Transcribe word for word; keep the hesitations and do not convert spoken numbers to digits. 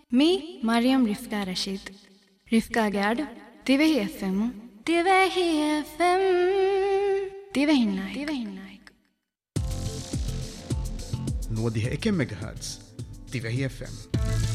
me Mariam ರಿಫ್ಕಾ Rashid ರಿಫ್ಕಾಗೆ ಆಡು ತಿವೆಹಿ F M ತಿವೆಹಿ F M ತಿವೆಹಿ Nayak ತಿವೆಹಿ Nayak نوديها إكم ميجا هرتز تيفهي اف ام